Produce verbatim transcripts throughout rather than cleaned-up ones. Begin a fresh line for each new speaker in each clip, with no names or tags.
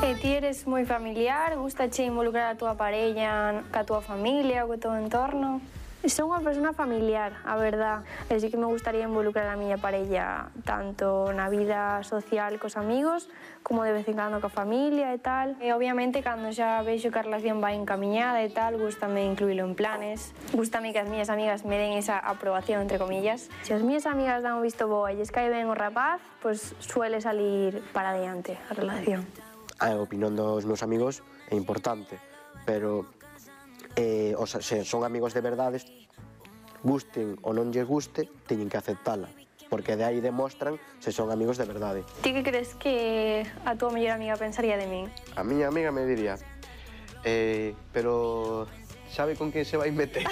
E ti eres moi familiar? Gustache involucrar a túa parella ca túa familia ou co teu entorno? Son unha persona familiar, a verdad. E sí que me gustaría involucrar a miña parella tanto na vida social cos amigos como de vez en cando coa familia e tal. E obviamente cando xa vexo que a relación vai encamiñada e tal, gústame incluílo en planes. Gústame que as miñas amigas me den esa aprobación, entre comillas. Se as miñas amigas dan un visto bo e lles cae ben o rapaz, pois suele salir para adiante a relación.
A opinión dos meus amigos é importante, pero eh, o sea, se son amigos de verdade, gusten ou non lles guste, teñen que aceptala, porque de aí demostran se son amigos de verdade.
Ti que crees que a túa mellor amiga pensaría de min?
A miña amiga me diría, eh, pero sabe con quen se vai meter?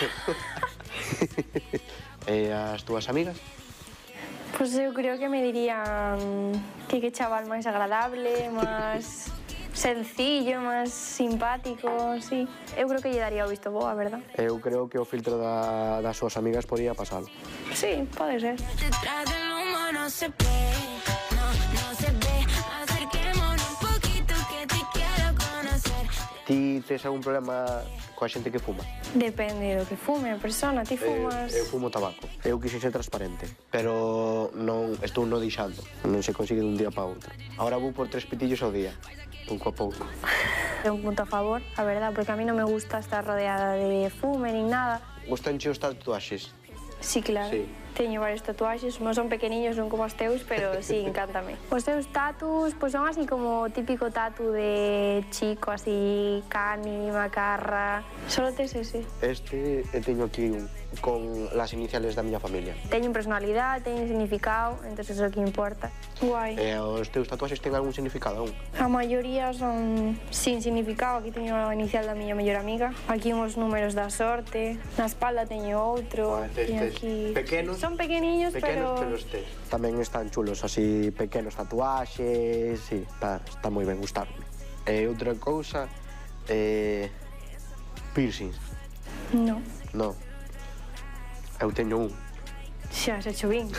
E as túas amigas?
Pois eu creo que me dirían que que chaval máis agradable, máis sencillo, máis simpático, sí. Eu creo que lle daría o visto bo, a verdad.
Eu creo que o filtro da, das súas amigas podría pasalo.
Sí, pode ser.
Detrás del humo no se ve, no, no se ve. Acerquémonos un poquito que te quiero conocer.
Ti tes algún problema coa xente que fuma?
Depende do que fume a persona. Ti fumas...
Eh, eu fumo tabaco. Eu quixen ser transparente, pero non estou no deixando. Non se consigue dun día para outro. Ahora vou por tres pitillos ao día, pouco a pouco.
É un punto a favor, a verdad, porque a mí non me gusta estar rodeada de fume nin nada.
Gustanche os tatuaxes?
Sí, claro.
Sí.
Teño varios tatuaxes, non son pequeniños, non como os teus, pero sí, encántame. Os teus tatus, pois son así como típico tatu de chico, así, cani, macarra... Solo tes ese?
Este e teño aquí un, con las iniciales da miña familia.
Teñen personalidade, teñen significado, entón eso é o que importa. Guai.
E os teus tatuaxes ten algún significado aún?
A maioría son sin significado. Aquí teño a inicial da miña mellor amiga. Aquí uns números da sorte. Na espalda teño outro.
Estes,
E aquí...
pequenos,
Son pequeniños,
pequenos,
pero...
pero estes. Tamén están chulos, así, pequenos tatuaxes, sí, está, está moi ben, gustarme. E outra cousa, eh, piercings.
No.
No. Eu teño un.
Xa, se cho vin.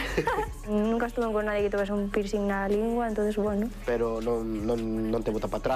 Nunca estuve con nadie que tuvese un piercing na lingua, entonces, bueno.
Pero non, non, non te bota para atrás.